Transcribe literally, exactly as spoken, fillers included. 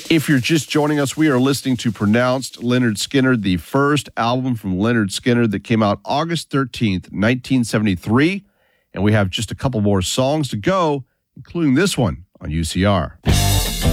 If you're just joining us, we are listening to Pronounced Lynyrd Skynyrd, the first album from Lynyrd Skynyrd that came out August thirteenth, nineteen seventy-three. And we have just a couple more songs to go, including this one on U C R.